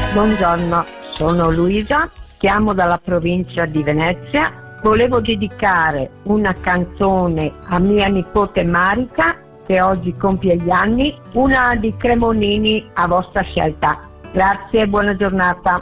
Buongiorno, sono Luisa, chiamo dalla provincia di Venezia. Volevo dedicare una canzone a mia nipote Marica, che oggi compie gli anni, una di Cremonini a vostra scelta. Grazie e buona giornata.